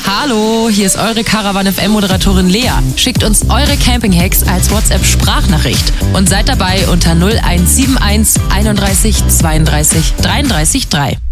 Hallo, hier ist eure Caravan FM-Moderatorin Lea. Schickt uns eure Camping-Hacks als WhatsApp-Sprachnachricht und seid dabei unter 0171 31 32 33 3.